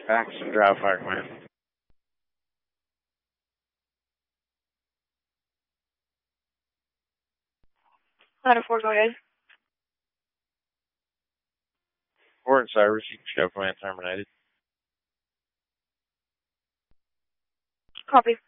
Action drive fire command. 904, go ahead. Port and service, you can show command terminated. Copy.